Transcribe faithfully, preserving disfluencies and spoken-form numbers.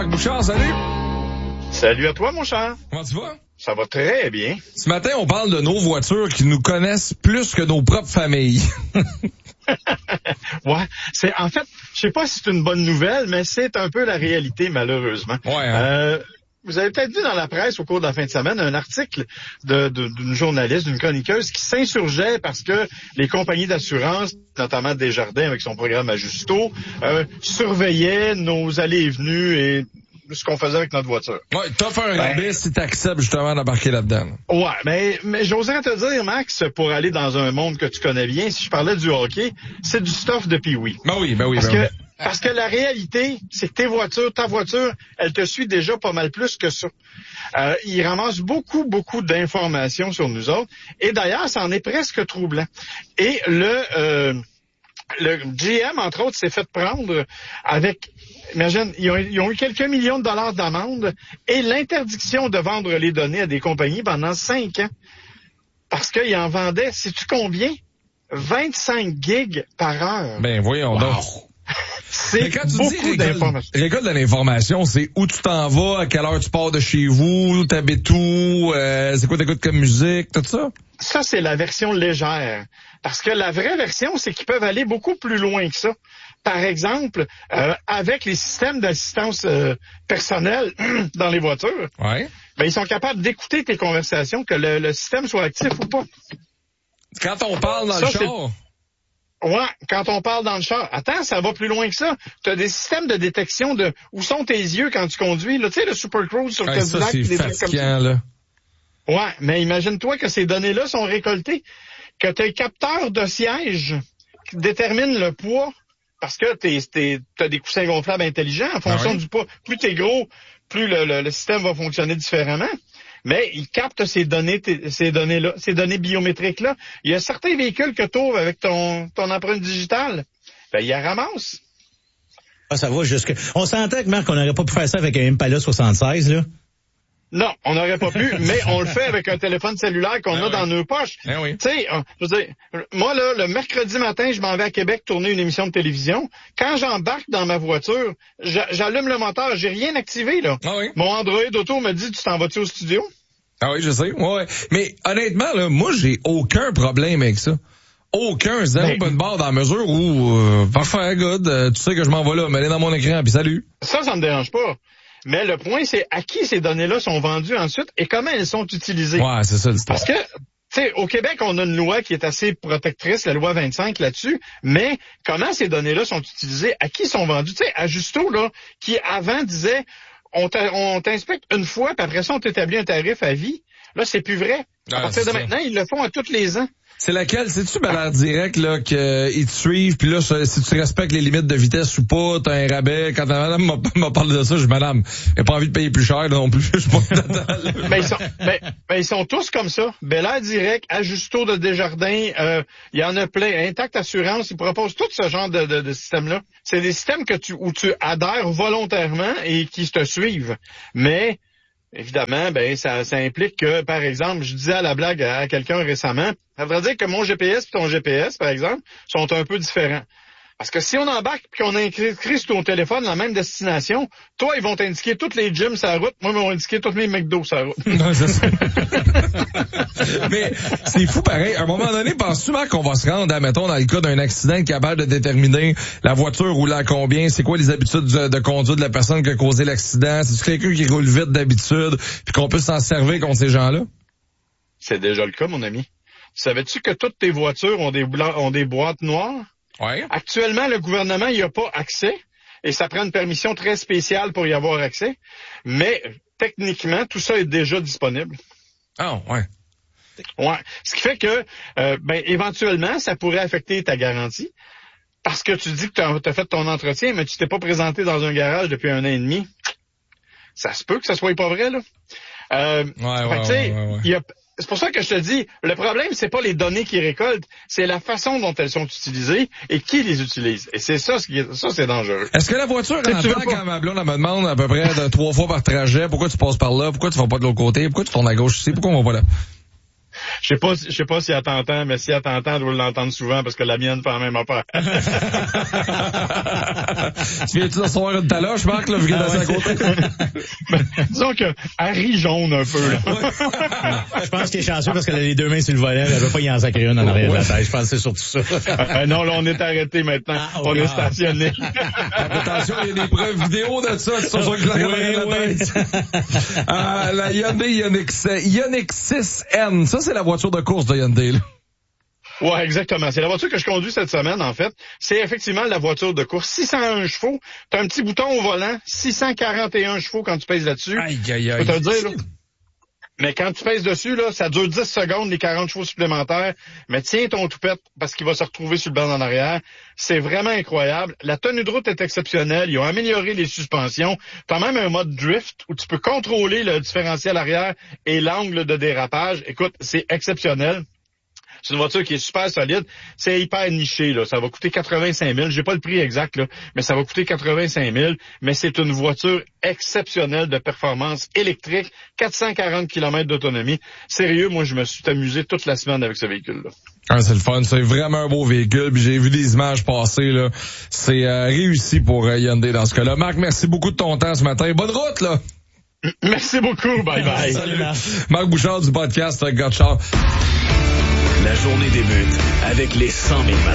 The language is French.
Bouchard, salut! Salut à toi, mon cher. Comment tu vas? Ça va très bien. Ce matin, on parle de nos voitures qui nous connaissent plus que nos propres familles. Ouais, c'est en fait, je sais pas si c'est une bonne nouvelle, mais c'est un peu la réalité, malheureusement. Ouais. Hein? Euh, vous avez peut-être vu dans la presse au cours de la fin de semaine un article de, de, d'une journaliste, d'une chroniqueuse qui s'insurgeait parce que les compagnies d'assurance, notamment Desjardins avec son programme Ajusto, euh, surveillaient nos allées et venues et ce qu'on faisait avec notre voiture. Ouais, t'offres un ben, rabais si t'acceptes justement d'embarquer là-dedans. Ouais, mais, mais j'oserais te dire, Max, pour aller dans un monde que tu connais bien, si je parlais du hockey, c'est du stuff de Pee-wee. Ben oui, ben oui, Parce ben que, oui. Parce que la réalité, c'est que tes voitures, ta voiture, elle te suit déjà pas mal plus que ça. Euh, il ramasse beaucoup, beaucoup d'informations sur nous autres. Et d'ailleurs, ça en est presque troublant. Et le... Euh, Le G M, entre autres, s'est fait prendre avec, imagine, ils ont, ils ont eu quelques millions de dollars d'amende et l'interdiction de vendre les données à des compagnies pendant cinq ans. Parce qu'ils en vendaient, sais-tu combien? vingt-cinq gigs par heure. Ben voyons wow. donc. C'est beaucoup d'informations. Récolte de l'information, c'est où tu t'en vas, à quelle heure tu pars de chez vous, t'habites où, euh, c'est quoi t'écoutes comme musique, tout ça? Ça, c'est la version légère. Parce que la vraie version, c'est qu'ils peuvent aller beaucoup plus loin que ça. Par exemple, euh, avec les systèmes d'assistance euh, personnelle dans les voitures, ouais. ben, ils sont capables d'écouter tes conversations, que le, le système soit actif ou pas. Quand on parle dans ça, le char... Ouais, quand on parle dans le char. Attends, ça va plus loin que ça. Tu as des systèmes de détection de où sont tes yeux quand tu conduis. Tu sais, le Super Cruise sur hey, Cadillac. Ça, c'est des fatigant, trucs comme ça. là. Ouais, mais imagine-toi que ces données-là sont récoltées, que tu as un capteur de siège qui détermine le poids, parce que tu as des coussins gonflables intelligents en fonction ah oui? du poids. Plus tu es gros, plus le, le, le système va fonctionner différemment. Mais il capte ces données, ces données-là, ces données biométriques-là. Il y a certains véhicules que tu ouvres avec ton, ton empreinte digitale. Ben, il la ramasse. Ah, ça va jusque... On sentait que, Marc, on n'aurait pas pu faire ça avec un Impala soixante-seize, là. Non, on n'aurait pas pu, mais on le fait avec un téléphone cellulaire qu'on ben a oui. dans nos poches. Ben oui. Tu sais, je veux dire, moi, là, le mercredi matin, je m'en vais à Québec tourner une émission de télévision. Quand j'embarque dans ma voiture, j'allume le moteur, j'ai rien activé, là. Ah oui. Mon Android Auto me dit, tu t'en vas-tu au studio? Ah oui, je sais. Ouais, ouais. Mais honnêtement, là, moi, j'ai aucun problème avec ça. Aucun, zéro mais, bonne barre dans la mesure où, euh, parfait, good, euh, tu sais que je m'en vais là, mets-les dans mon écran, puis salut. Ça, ça me dérange pas. Mais le point, c'est à qui ces données-là sont vendues ensuite et comment elles sont utilisées. Ouais, c'est ça l'histoire. Parce que, tu sais, au Québec, on a une loi qui est assez protectrice, la loi vingt-cinq là-dessus, mais comment ces données-là sont utilisées, à qui sont vendues? Tu sais, à Justo, là, qui avant disait, on t'inspecte une fois, puis après ça, on t'établit un tarif à vie. Là, c'est plus vrai. À ah, partir de ça. maintenant, ils le font à tous les ans. C'est laquelle? C'est-tu Ballard Direct, là, qu'ils te suivent, puis là, si tu respectes les limites de vitesse ou pas, t'as un rabais. Quand la madame m'a parlé de ça, je dis, madame, j'ai pas envie de payer plus cher, là, non plus. Je suis pas mais, ils sont, mais, mais ils sont tous comme ça. Ballard Direct, Ajusto de Desjardins, euh, il y en a plein. Intact Assurance, ils proposent tout ce genre de, de, de système-là. C'est des systèmes que tu, où tu adhères volontairement et qui te suivent. Mais, évidemment, ben ça, ça implique que, par exemple, je disais à la blague à, à quelqu'un récemment, ça voudrait dire que mon G P S et ton G P S, par exemple, sont un peu différents. Parce que si on embarque et qu'on inscrit sur ton téléphone la même destination, toi, ils vont t'indiquer toutes les gyms sur la route, moi, ils vont indiquer tous les McDo sur la route. Non, c'est ça. Mais c'est fou pareil. À un moment donné, penses-tu, Marc, qu'on va se rendre, mettons, dans le cas d'un accident, capable de déterminer la voiture roule à combien, c'est quoi les habitudes de, de conduite de la personne qui a causé l'accident, c'est-tu quelqu'un qui roule vite d'habitude, puis qu'on peut s'en servir contre ces gens-là? C'est déjà le cas, mon ami. Savais-tu que toutes tes voitures ont des, blancs, ont des boîtes noires? Ouais. Actuellement, le gouvernement n'y a pas accès et ça prend une permission très spéciale pour y avoir accès. Mais techniquement, tout ça est déjà disponible. Ah, oh, ouais. Ouais. Ce qui fait que, euh, ben, éventuellement, ça pourrait affecter ta garantie parce que tu dis que tu as fait ton entretien, mais tu t'es pas présenté dans un garage depuis un an et demi. Ça se peut que ça soit pas vrai, là. Euh, ouais, ouais, fait, ouais, ouais, ouais. Y a, c'est pour ça que je te dis, le problème, c'est pas les données qu'ils récoltent, c'est la façon dont elles sont utilisées et qui les utilise. Et c'est ça, ce qui est, ça, c'est dangereux. Est-ce que la voiture en pas... quand ma blonde, elle me demande à peu près de trois fois par trajet, pourquoi tu passes par là, pourquoi tu vas pas de l'autre côté, pourquoi tu tournes à gauche ici, pourquoi on va pas là? Je sais pas, je sais pas si elle t'entend, mais si elle t'entend, elle doit l'entendre souvent parce que la mienne fait la même affaire. Tu viens-tu de recevoir une taloche, Marc, là, vu qu'elle est à côté? Ben, disons que, elle rit jaune un peu, là. Je pense qu'il est chanceux parce qu'elle a les deux mains sur le volet, elle veut pas y en sacrer une en arrière de la tête. Je pense que c'est surtout ça. Euh, non, là, on est arrêté maintenant. Ah, on oui, est ah. stationné. Attention, il y a des preuves vidéo de ça, c'est sûr que je la regarde la tête. Euh, la Hyundai Ioniq Ioniq six N, ça c'est la voiture de course de Hyundai, là. Ouais, exactement. C'est la voiture que je conduis cette semaine, en fait. C'est effectivement la voiture de course. six cent un chevaux. T'as un petit bouton au volant. six cent quarante et un chevaux quand tu pèses là-dessus. Aïe, aïe, Je aïe. peux te le dire, là. Mais quand tu pèses dessus, là, ça dure dix secondes, les quarante chevaux supplémentaires. Mais tiens ton toupette parce qu'il va se retrouver sur le banc en arrière. C'est vraiment incroyable. La tenue de route est exceptionnelle. Ils ont amélioré les suspensions. Tu as même un mode drift où tu peux contrôler le différentiel arrière et l'angle de dérapage. Écoute, c'est exceptionnel. C'est une voiture qui est super solide. C'est hyper niché, là. Ça va coûter quatre-vingt-cinq mille. J'ai pas le prix exact, là, mais ça va coûter quatre-vingt-cinq mille. Mais c'est une voiture exceptionnelle de performance électrique. quatre cent quarante kilomètres d'autonomie. Sérieux, moi, je me suis amusé toute la semaine avec ce véhicule-là. Ah, c'est le fun. C'est vraiment un beau véhicule. Puis j'ai vu des images passer, là. C'est euh, réussi pour euh, Hyundai dans ce cas-là. Marc, merci beaucoup de ton temps ce matin. Bonne route, là! Merci beaucoup. Bye bye. Salut, Marc. Marc Bouchard du podcast Gotcha. La journée débute avec les cent mille